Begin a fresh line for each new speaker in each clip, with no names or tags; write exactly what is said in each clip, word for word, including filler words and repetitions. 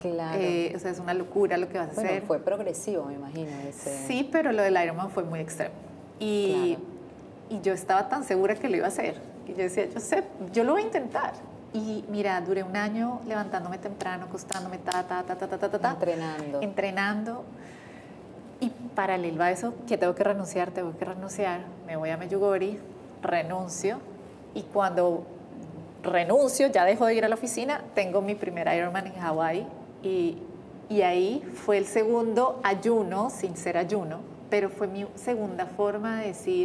Claro.
Eh, o sea, es una locura lo que vas a
Bueno,
hacer.
fue progresivo, me imagino. Ese...
Sí, pero lo del Ironman fue muy extremo. Y,
Claro.
y yo estaba tan segura que lo iba a hacer. Y yo decía, yo sé, yo lo voy a intentar. Y mira, duré un año levantándome temprano, acostándome, ta, ta, ta, ta, ta, ta, ta, ta,
Entrenando.
entrenando. Y paralelo a eso, que tengo que renunciar, tengo que renunciar, me voy a Medjugorje, renuncio. Y cuando renuncio, ya dejo de ir a la oficina, tengo mi primer Ironman en Hawái. Y, y ahí fue el segundo ayuno, sin ser ayuno, pero fue mi segunda forma de decir,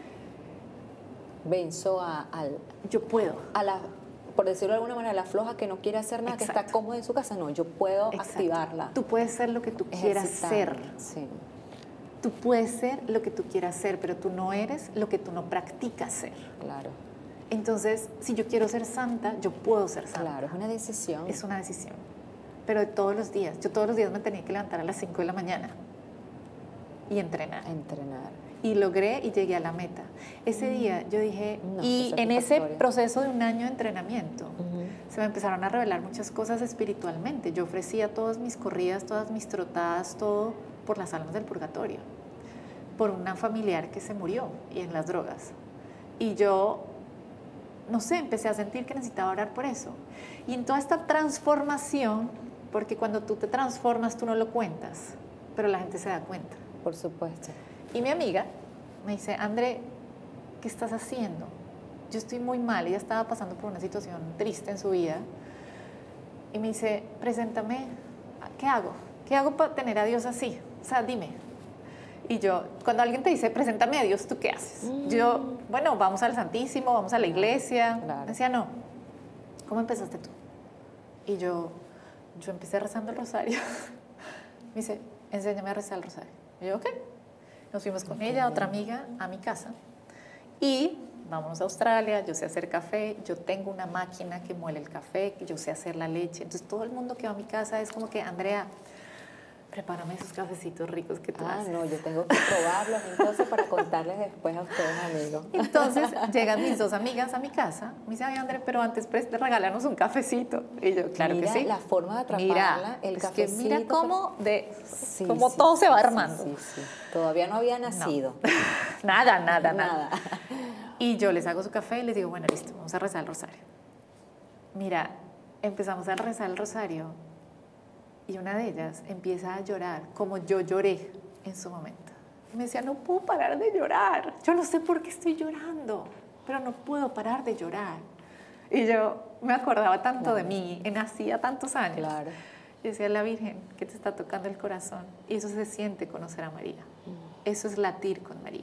Venzo a, al,
yo puedo.
a la, por decirlo de alguna manera, la floja que no quiere hacer nada,
Exacto.
que está cómoda en su casa. No, yo puedo
Exacto.
activarla.
Tú puedes ser lo que tú quieras
ejercitar.
ser.
Sí.
Tú puedes ser lo que tú quieras ser, pero tú no eres lo que tú no practicas ser.
Claro.
Entonces, si yo quiero ser santa, yo puedo ser santa.
Claro, es una decisión.
Es una decisión. Pero de todos los días. Yo todos los días me tenía que levantar a las cinco de la mañana y entrenar.
Entrenar.
Y logré y llegué a la meta. Ese día yo dije,
No,
y
qué
en ese
satisfactorio.
proceso de un año de entrenamiento,
Uh-huh.
se me empezaron a revelar muchas cosas espiritualmente. Yo ofrecía todas mis corridas, todas mis trotadas, todo por las almas del purgatorio, por una familiar que se murió y en las drogas. Y yo, no sé, empecé a sentir que necesitaba orar por eso. Y en toda esta transformación, porque cuando tú te transformas tú no lo cuentas, pero la gente se da cuenta.
Por supuesto.
Y mi amiga me dice, André, ¿qué estás haciendo? Yo estoy muy mal. Ella estaba pasando por una situación triste en su vida. Y me dice, preséntame, ¿qué hago? ¿Qué hago para tener a Dios así? O sea, dime. Y yo, cuando alguien te dice, preséntame a Dios, ¿tú qué haces? Mm. Yo, bueno, vamos al Santísimo, vamos a la iglesia.
Claro.
Me decía, no. ¿Cómo empezaste tú? Y yo, yo empecé rezando el rosario. Me dice, enséñame a rezar el rosario. Y yo, ok. Nos fuimos con okay. ella, otra amiga, a mi casa. Y vámonos a Australia, yo sé hacer café, yo tengo una máquina que muele el café, yo sé hacer la leche. Entonces todo el mundo que va a mi casa es como que, Andrea, prepárame esos cafecitos ricos que tú
ah,
haces.
Ah, no, yo tengo que probarlos entonces para contarles después a ustedes, amigos.
Entonces llegan mis dos amigas a mi casa, me dicen, ay, Andrea, pero antes pues, regálanos un cafecito. Y yo, claro
mira
que sí.
la forma de atraparla,
mira,
el
es
cafecito.
Que mira cómo, de,
sí,
cómo
sí,
todo
sí,
se va
sí,
armando.
Sí, sí, sí. Todavía no había nacido.
No. nada, nada, nada,
nada.
Y yo les hago su café y les digo, bueno, listo, vamos a rezar el rosario. Mira, empezamos a rezar el rosario y una de ellas empieza a llorar como yo lloré en su momento. Y me decía, no puedo parar de llorar. Yo no sé por qué estoy llorando, pero no puedo parar de llorar. Y yo me acordaba tanto claro. de mí, en hacía tantos años.
Claro.
Y decía, la Virgen, que te está tocando el corazón. Y eso se siente conocer a María. Mm. Eso es latir con María.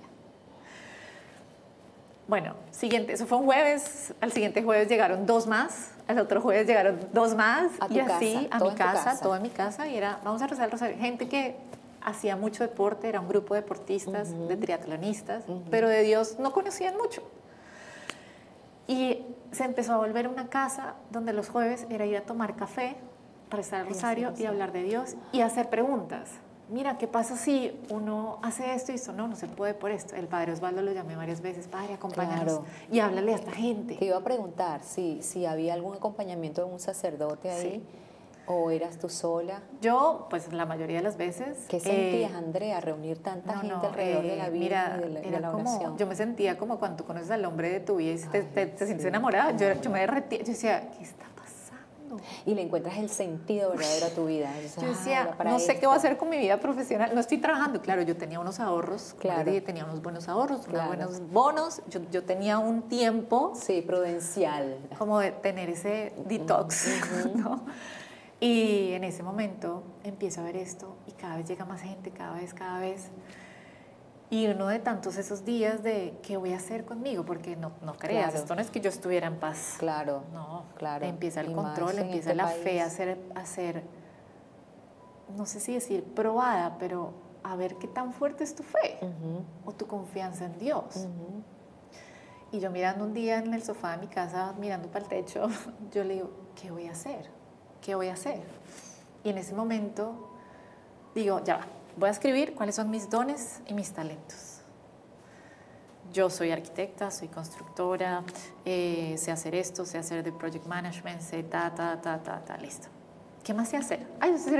Bueno, siguiente, eso fue un jueves, al siguiente jueves llegaron dos más, al otro jueves llegaron dos más,
a
y así
casa,
a mi casa,
casa,
todo en mi casa, y era, vamos a rezar el rosario. Gente que hacía mucho deporte, era un grupo de deportistas, uh-huh. de triatlonistas, uh-huh. pero de Dios no conocían mucho. Y se empezó a volver una casa donde los jueves era ir a tomar café, rezar el rosario y, y hablar de Dios y hacer preguntas. Mira, ¿qué pasa si uno hace esto y esto? No, no se puede por esto. El padre Osvaldo lo llamé varias veces, padre, acompáñanos claro. y háblale a esta gente.
Te iba a preguntar si, si había algún acompañamiento de un sacerdote ahí sí. o eras tú sola.
Yo, pues la mayoría de las veces.
¿Qué sentías, eh, Andrea, reunir tanta
no,
gente
no,
alrededor
eh,
de la vida
mira,
y de la,
era
de la
como,
oración?
Yo me sentía como cuando tú conoces al hombre de tu vida y te,
Ay,
te, te
sí.
sientes enamorada. Yo, yo me derretía, yo decía, ¿qué está pasando?
Y le encuentras el sentido verdadero a tu vida. Entonces,
yo decía, no sé
esto.
qué voy a hacer con mi vida profesional. No estoy trabajando. Claro, yo tenía unos ahorros.
Claro.
Dije, tenía unos buenos ahorros,
claro.
unos buenos bonos. Yo, yo tenía un tiempo.
Sí, prudencial.
Como de tener ese detox, uh-huh. ¿no? Y en ese momento empiezo a ver esto y cada vez llega más gente, cada vez, cada vez. Y uno de tantos esos días de ¿qué voy a hacer conmigo? Porque no, no creas,
claro.
esto no es que yo estuviera en paz.
Claro,
no,
claro.
Empieza el
y
control, empieza
este
la
país.
fe a ser, a ser, no sé si decir probada, pero a ver qué tan fuerte es tu fe uh-huh. o tu confianza en Dios.
Uh-huh.
Y yo mirando un día en el sofá de mi casa, mirando para el techo, yo le digo, ¿qué voy a hacer? ¿Qué voy a hacer? Y en ese momento digo, ya va, voy a escribir cuáles son mis dones y mis talentos. Yo soy arquitecta, soy constructora, eh, sé hacer esto, sé hacer de project management, sé ta, ta, ta, ta, ta, listo. ¿qué más sé hacer? Ay, yo sé hacer